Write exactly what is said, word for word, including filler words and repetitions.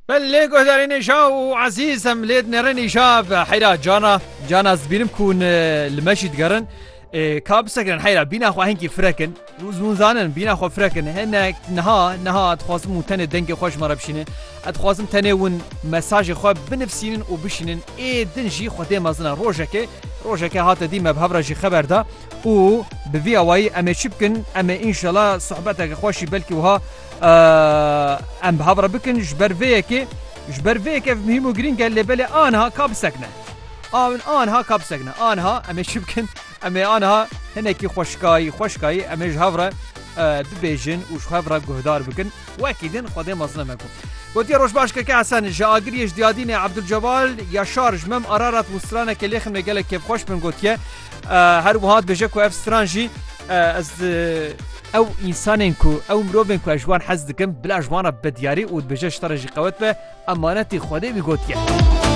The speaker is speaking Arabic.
بله گذارین شاو عزیزم لید نرنی شاب حیرا جانا جانا زبیرم کن لمشید گرن کاب سکرن حیرا بینا خو هنگی فرکن روزمون زانن بینا خو فرکن هنک نها نها اتخواستم تنه دنگ خوش مرا بشینه اتخواستم تنه ون مساج خو بنفسینن و بشینن ای دنجی خودی مازنا روجکه روجکه هات دیمه بهبرجی خبر دا و بوی اوای اما چبکن اما انشالله صحبتك خوشی بلکی وها ام بهبر بکن جبر ویکی جبر ویکی مهمو گرین گل لبل آنها کاب سکنه آن آنها کاب سکنه آنها اما چبکن اما آنها هنکی خوشکای خوشکای اما جهوره ببیجن و جهوره گهدار بکن واکیدن خودی مازنا مکن گوتی روش باش که حسن جاگریش دیادین عبدالجوال یا شارج مم ارارات وسترانه که لیخم نگله که خوش بن گوتیه هر وهات بجه کو اف سترانجی از او انسانن کو او مروبن کو اجوان حز دکم بلا اجوانا بدیاری و بجه اشتراجی قوت به امانتی خودی بگوتیه